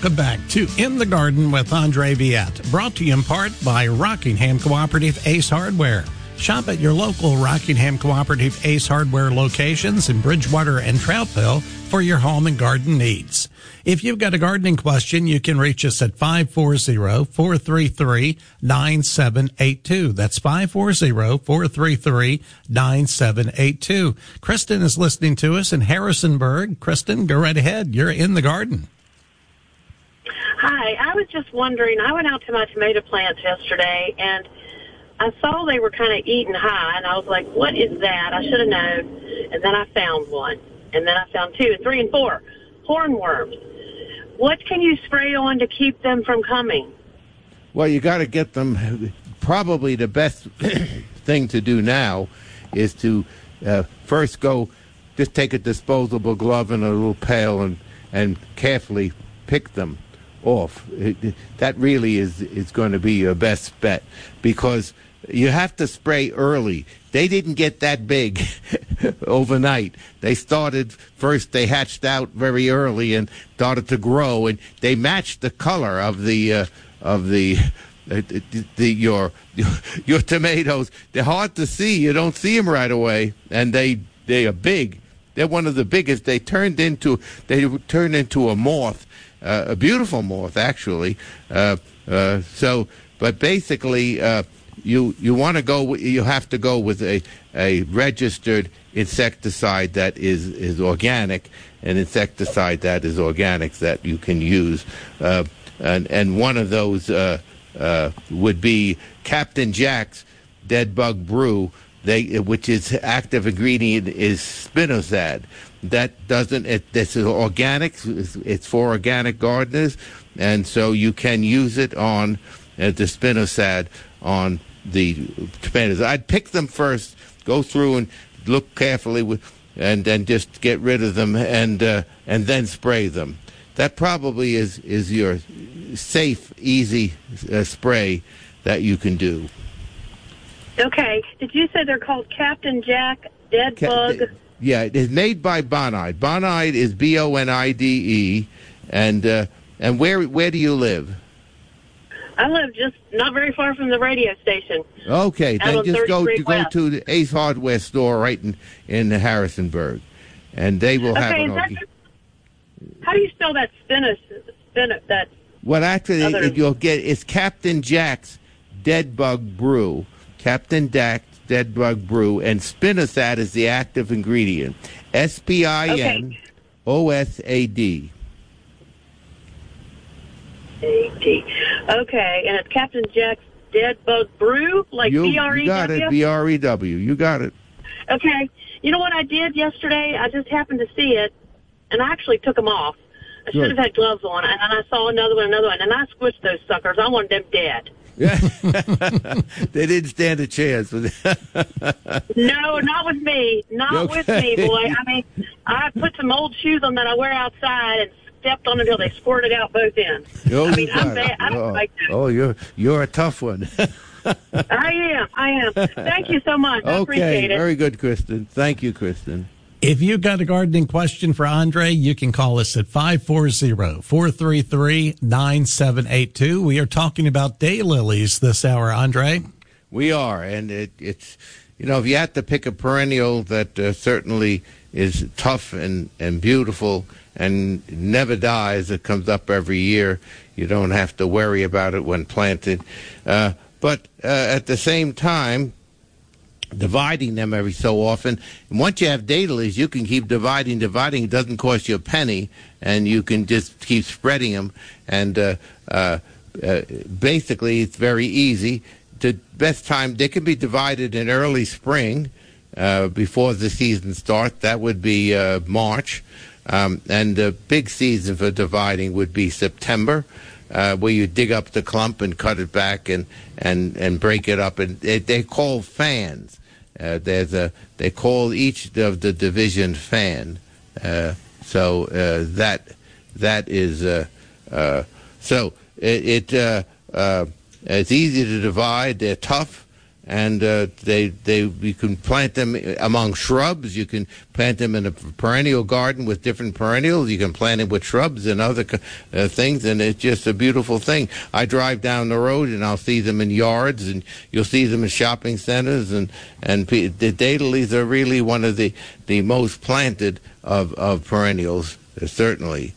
Welcome back to In the Garden with Andre Viette, brought to you in part by Rockingham Cooperative Ace Hardware. Shop at your local Rockingham Cooperative Ace Hardware locations in Bridgewater and Troutville for your home and garden needs. If you've got a gardening question, you can reach us at 540-433-9782. That's 540-433-9782. Kristen is listening to us in Harrisonburg. Kristen, go right ahead. You're in the garden. Hi, I was just wondering, I went out to my tomato plants yesterday, and I saw they were kind of eating high, and I was like, what is that? I should have known. And then I found one, and then I found 2, 3, and 4 hornworms. What can you spray on to keep them from coming? Well, you got to get them. Probably the best thing to do now is to first just take a disposable glove and a little pail and carefully pick them off. That really is going to be your best bet, because you have to spray early. They didn't get that big overnight. They hatched out very early and started to grow, and they matched the color of your tomatoes. They're hard to see. You don't see them right away, and they are big. They're one of the biggest. They turned into a moth. A beautiful moth, actually. But basically, you have to go with a registered insecticide that is organic, an insecticide that is organic that you can use, and one of those would be Captain Jack's Dead Bug Brew, which its active ingredient is spinosad. This is organic. It's for organic gardeners, and so you can use it on the spinosad on the tomatoes. I'd pick them first, go through and look carefully, and then just get rid of them, and then spray them. That probably is your safe, easy spray that you can do. Okay. Did you say they're called Captain Jack Dead Bug? Yeah, it is made by Bonide. Bonide is Bonide, and where do you live? I live just not very far from the radio station. Okay, then just go to the Ace Hardware store right in Harrisonburg, and they will have an. How do you spell that spinach? Well, actually, you'll get it's Captain Jack's Dead Bug Brew. Captain Jack's Dead Bug Brew, and spinosad is the active ingredient. SPINOSAD. Okay, and it's Captain Jack's Dead Bug Brew, like BREW? You got it, BREW. You got it. Okay. You know what I did yesterday? I just happened to see it, and I actually took them off. I should have had gloves on, and then I saw another one, and I squished those suckers. I wanted them dead. They didn't stand a chance. No, not with me. Not with me, boy. I mean, I put some old shoes on that I wear outside and stepped on until they squirted out both ends. I mean, I'm bad. I don't like that. Oh, you're a tough one. I am. Thank you so much. I appreciate it. Very good, Kristen. Thank you, Kristen. If you've got a gardening question for Andre, you can call us at 540-433-9782. We are talking about daylilies this hour, Andre. We are, and it's if you had to pick a perennial that certainly is tough and beautiful and never dies, it comes up every year, you don't have to worry about it when planted. But at the same time, dividing them every so often. And once you have daylilies, you can keep dividing. It doesn't cost you a penny, and you can just keep spreading them. And basically, it's very easy. The best time, they can be divided in early spring before the season starts. That would be March. And the big season for dividing would be September, where you dig up the clump and cut it back and break it up. And they're called fans. They call each of the division fan. So that is so it's easy to divide. They're tough. and you can plant them among shrubs. You can plant them in a perennial garden with different perennials. You can plant them with shrubs and other things, and it's just a beautiful thing. I drive down the road and I'll see them in yards, and you'll see them in shopping centers, and the daylilies are really one of the most planted of perennials, certainly.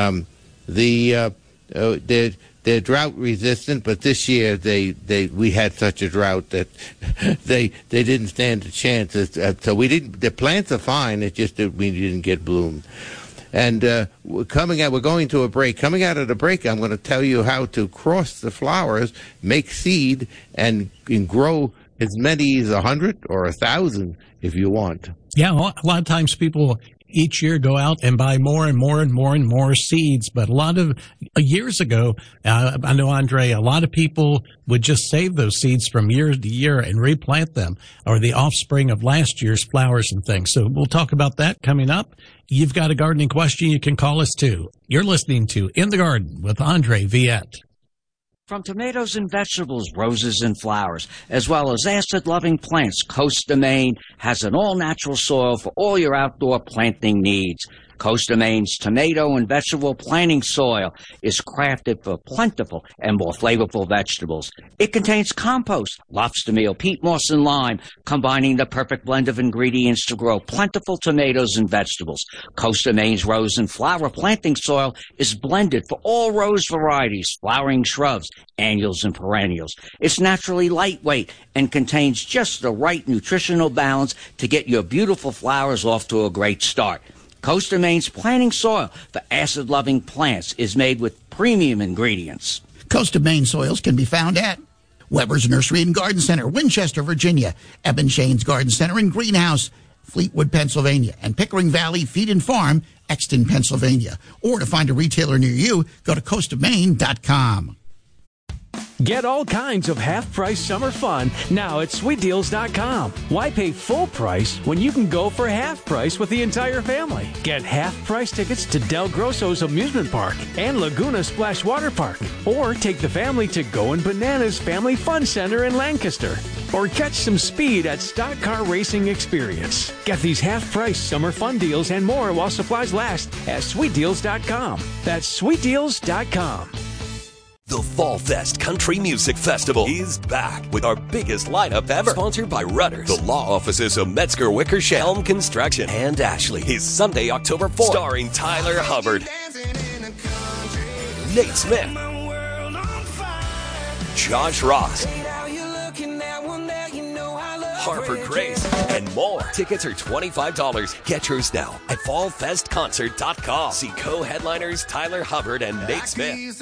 They're drought resistant, but this year we had such a drought that they didn't stand a chance. So the plants are fine. It's just that we didn't get bloom. And we're going to a break. Coming out of the break, I'm going to tell you how to cross the flowers, make seed, and grow as many as 100 or 1,000 if you want. Yeah, a lot of times people each year go out and buy more and more and more and more seeds. But a lot of years ago, I know, Andre, a lot of people would just save those seeds from year to year and replant them, or the offspring of last year's flowers and things. So we'll talk about that coming up. You've got a gardening question, you can call us too. You're listening to In the Garden with Andre Viette. From tomatoes and vegetables, roses and flowers, as well as acid-loving plants, Costa Maine has an all-natural soil for all your outdoor planting needs. Costa Maine's tomato and vegetable planting soil is crafted for plentiful and more flavorful vegetables. It contains compost, lobster meal, peat moss, and lime, combining the perfect blend of ingredients to grow plentiful tomatoes and vegetables. Costa Maine's rose and flower planting soil is blended for all rose varieties, flowering shrubs, annuals, and perennials. It's naturally lightweight and contains just the right nutritional balance to get your beautiful flowers off to a great start. Costa Maine's planting soil for acid-loving plants is made with premium ingredients. Costa Maine soils can be found at Weber's Nursery and Garden Center, Winchester, Virginia, Eben Shane's Garden Center and Greenhouse, Fleetwood, Pennsylvania, and Pickering Valley Feed and Farm, Exton, Pennsylvania. Or to find a retailer near you, go to CostaMaine.com. Get all kinds of half-price summer fun now at SweetDeals.com. Why pay full price when you can go for half price with the entire family? Get half-price tickets to Del Grosso's Amusement Park and Laguna Splash Water Park. Or take the family to Goin' Bananas Family Fun Center in Lancaster. Or catch some speed at Stock Car Racing Experience. Get these half-price summer fun deals and more while supplies last at SweetDeals.com. That's SweetDeals.com. The Fall Fest Country Music Festival is back with our biggest lineup ever. Sponsored by Rudders, the law offices of Metzger Wickersham, Helm Construction, and Ashley. Is Sunday, October 4th. Starring Tyler Hubbard, Nate Smith, Josh Ross, Harper Grace, and more. Tickets are $25. Get yours now at fallfestconcert.com. See co-headliners Tyler Hubbard and Nate Smith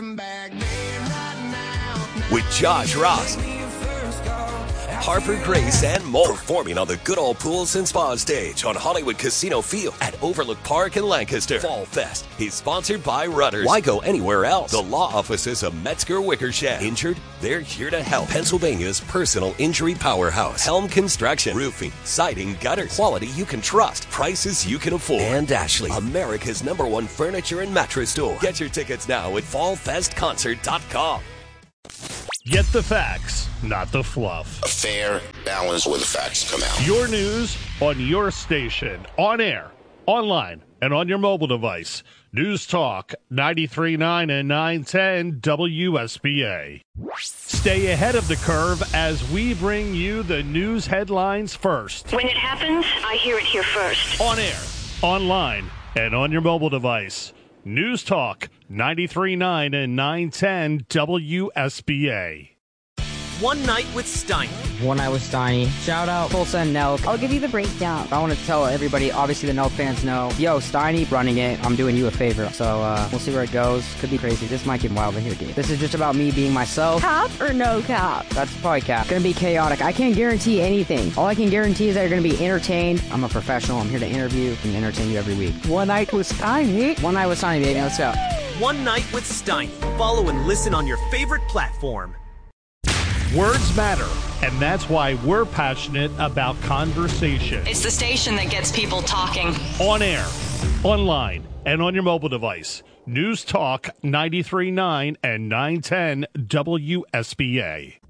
with Josh Ross, Harper Grace, and more. Performing on the Good Old Pools and Spa stage on Hollywood Casino Field at Overlook Park in Lancaster. Fall Fest is sponsored by Rudders. Why go anywhere else? The law offices of Metzger Wickersham. Injured? They're here to help. Pennsylvania's personal injury powerhouse. Helm Construction. Roofing, siding, gutters. Quality you can trust. Prices you can afford. And Ashley, America's #1 furniture and mattress store. Get your tickets now at fallfestconcert.com. Get the facts, not the fluff. A fair balance where the facts come out. Your news on your station, on air, online, and on your mobile device. News Talk 93.9 and 910 WSBA. Stay ahead of the curve as we bring you the news headlines first. When it happens, I hear it here first. On air, online, and on your mobile device. News Talk 93.9 and 910 WSBA. One Night with Steiny. One Night with Steiny. Shout out Tulsa and Nelk. I'll give you the breakdown. I want to tell everybody, obviously the Nelk fans know, yo, Steiny running it, I'm doing you a favor. So we'll see where it goes. Could be crazy. This might get wild in here, dude. This is just about me being myself. Cap or no cap? That's probably cap. Gonna be chaotic. I can't guarantee anything. All I can guarantee is that you're gonna be entertained. I'm a professional. I'm here to interview and entertain you every week. One Night with Steiny. One Night with Steiny, baby. Let's go. One Night with Steiny. Follow and listen on your favorite platform. Words matter, and that's why we're passionate about conversation. It's the station that gets people talking. On air, online, and on your mobile device. News Talk 93.9 and 910 WSBA.